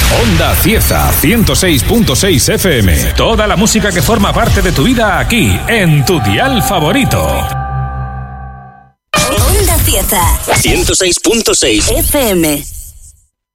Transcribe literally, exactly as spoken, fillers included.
Onda Cieza, ciento seis punto seis F M. Toda la música que forma parte de tu vida aquí, en tu dial favorito. Onda Cieza, ciento seis punto seis F M.